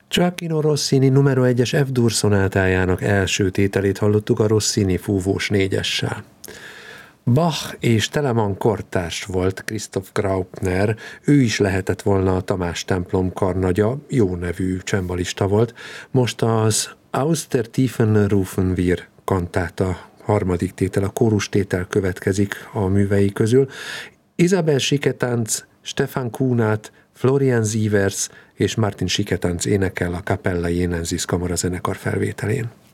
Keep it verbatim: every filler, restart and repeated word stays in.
Gioacchino Rossini numero egyes F-dur szonátájának első tételét hallottuk a Rossini fúvós négyessel. Bach és Telemann kortárs volt Christoph Graupner, ő is lehetett volna a Tamás templom karnagya, jó nevű csembalista volt. Most az Aus der Tiefen rufen wir kantáta harmadik tétel, a kórustétel következik a művei közül. Isabel Schicketanz, Stefan Kunát, Florian Sievers és Martin Schicketanz énekel a Capella Jenensis kamarazenekar felvételén.